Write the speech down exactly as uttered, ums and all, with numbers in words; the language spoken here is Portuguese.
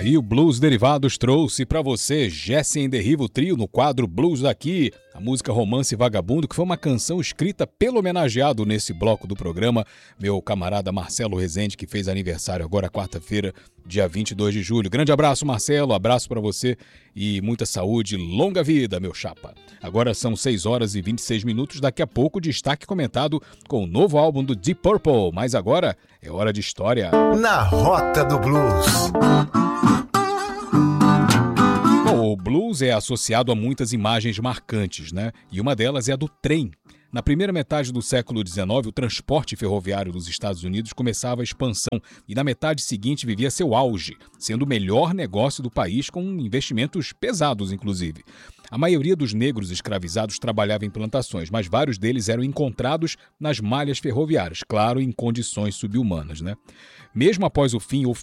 E o Blues Derivados trouxe pra você Jesse and the Rivo Trio no quadro Blues Daqui, a música Romance Vagabundo, que foi uma canção escrita pelo homenageado nesse bloco do programa, meu camarada Marcelo Rezende, que fez aniversário agora quarta-feira, dia vinte e dois de julho. Grande abraço, Marcelo, abraço pra você e muita saúde, longa vida, meu chapa. Agora são seis horas e vinte e seis minutos, daqui a pouco destaque comentado com o novo álbum do Deep Purple, mas agora é hora de história. Na Rota do Blues. Bom, o blues é associado a muitas imagens marcantes, né? E uma delas é a do trem. Na primeira metade do século dezenove, o transporte ferroviário dos Estados Unidos começava a expansão e na metade seguinte vivia seu auge, sendo o melhor negócio do país com investimentos pesados, inclusive. A maioria dos negros escravizados trabalhava em plantações, mas vários deles eram encontrados nas malhas ferroviárias, claro, em condições subhumanas, né? Mesmo após o fim